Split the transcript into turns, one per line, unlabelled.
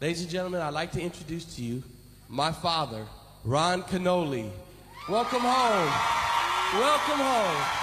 Ladies and gentlemen, I'd like to introduce to you my father, Ron Kenoly. Welcome home. Welcome home.